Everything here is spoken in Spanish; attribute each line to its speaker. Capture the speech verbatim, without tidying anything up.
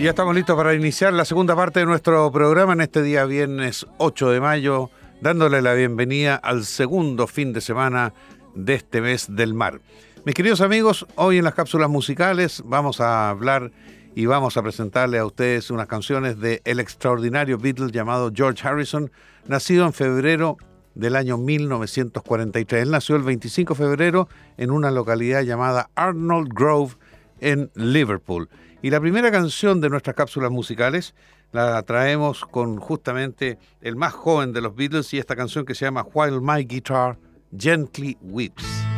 Speaker 1: Y ya estamos listos para iniciar la segunda parte de nuestro programa en este día viernes ocho de mayo, dándole la bienvenida al segundo fin de semana de este mes del mar. Mis queridos amigos, hoy en las cápsulas musicales vamos a hablar y vamos a presentarle a ustedes unas canciones de el extraordinario Beatle llamado George Harrison, nacido en febrero del año mil novecientos cuarenta y tres. Él nació el veinticinco de febrero en una localidad llamada Arnold Grove en Liverpool. Y la primera canción de nuestras cápsulas musicales la traemos con justamente el más joven de los Beatles y esta canción que se llama While My Guitar Gently Weeps.